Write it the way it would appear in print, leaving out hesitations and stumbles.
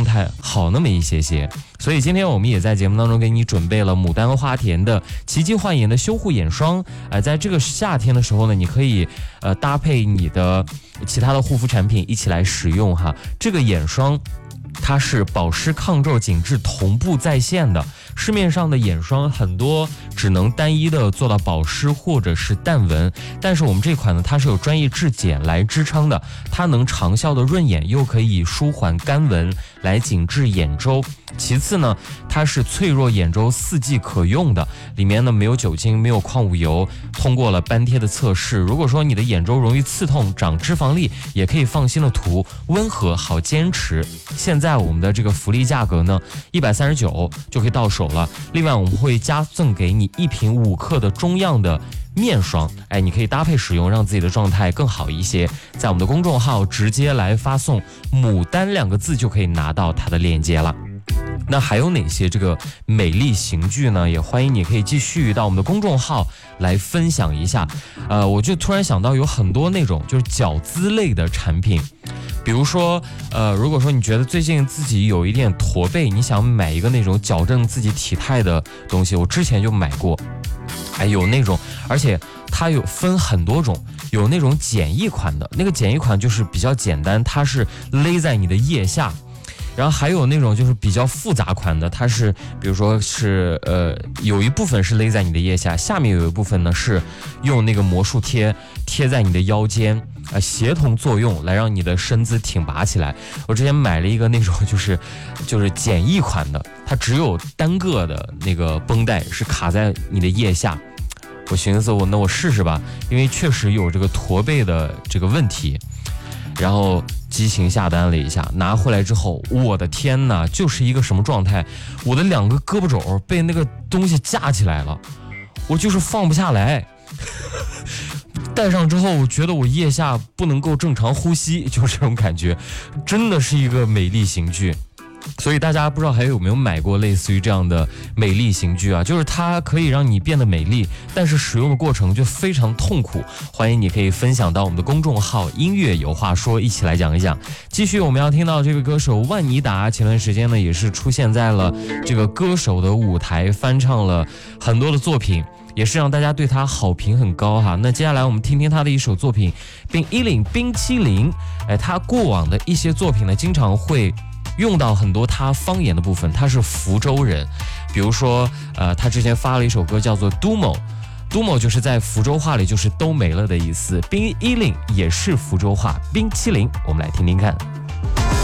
态好那么一些些。所以今天我们也在节目当中给你准备了牡丹花田的奇迹焕颜的修护眼霜，在这个夏天的时候呢，你可以搭配你的其他的护肤产品一起来使用哈。这个眼霜它是保湿抗皱紧致同步在线的，市面上的眼霜很多只能单一的做到保湿或者是淡纹，但是我们这款呢，它是有专业质检来支撑的，它能长效的润眼，又可以舒缓干纹，来紧致眼周。其次呢，它是脆弱眼周4季可用的，里面呢没有酒精，没有矿物油，通过了斑贴的测试。如果说你的眼周容易刺痛、长脂肪粒，也可以放心的涂，温和好坚持。现在我们的这个福利价格呢，139就可以到手了。另外我们会加赠给你1瓶5克的中样的面霜，你可以搭配使用，让自己的状态更好一些。在我们的公众号直接来发送牡丹2个字就可以拿到它的链接了。那还有哪些这个美丽刑具呢？也欢迎你可以继续到我们的公众号来分享一下。我就突然想到有很多那种就是角姿类的产品，比如说如果说你觉得最近自己有一点驼背，你想买一个那种矫正自己体态的东西，我之前就买过，有那种，而且它有分很多种，有那种简易款的，那个简易款就是比较简单，它是勒在你的腋下。然后还有那种就是比较复杂款的，它是比如说是有一部分是勒在你的腋下，下面有一部分呢是用那个魔术贴在你的腰间，协同作用来让你的身姿挺拔起来。我之前买了一个那种就是简易款的，它只有单个的那个绷带是卡在你的腋下。我寻思我试试吧，因为确实有这个驼背的这个问题。然后激情下单了一下，拿回来之后，我的天哪，就是一个什么状态？我的2个胳膊肘被那个东西架起来了，我就是放不下来。戴上之后，我觉得我腋下不能够正常呼吸，就是这种感觉，真的是一个美丽刑具。所以大家不知道还有没有买过类似于这样的美丽刑具啊，就是它可以让你变得美丽，但是使用的过程就非常痛苦。欢迎你可以分享到我们的公众号音乐有话说，一起来讲一讲。继续我们要听到这个歌手万妮达，前段时间呢也是出现在了这个歌手的舞台，翻唱了很多的作品，也是让大家对他好评很高哈。那接下来我们听听他的一首作品冰淇淋。他过往的一些作品呢，经常会用到很多他方言的部分，他是福州人。比如说他之前发了一首歌叫做都某就是在福州话里就是都没了的意思，冰淇淋也是福州话冰淇淋，我们来听听看。